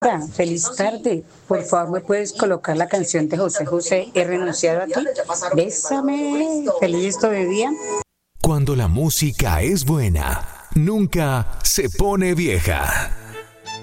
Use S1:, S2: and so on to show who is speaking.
S1: Marta, feliz tarde. Por favor, ¿me puedes colocar la canción de José José, He renunciado a ti? Bésame, feliz día.
S2: Cuando la música es buena, nunca se pone vieja.